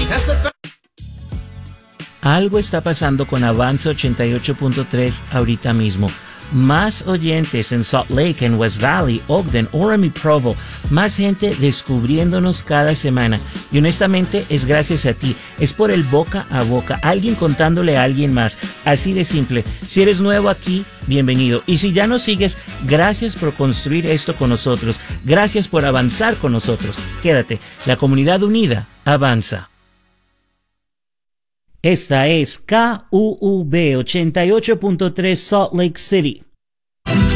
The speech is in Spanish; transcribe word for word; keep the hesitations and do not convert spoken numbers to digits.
Algo está pasando con Avanza ochenta y ocho punto tres ahorita mismo. Más oyentes en Salt Lake, en West Valley, Ogden, Orem y Provo. Más gente descubriéndonos cada semana. Y honestamente es gracias a ti. Es por el boca a boca. Alguien contándole a alguien más. Así de simple. Si eres nuevo aquí, bienvenido. Y si ya nos sigues, gracias por construir esto con nosotros. Gracias por avanzar con nosotros. Quédate. La comunidad unida avanza. Esta es K U U B ochenta y ocho punto tres Salt Lake City.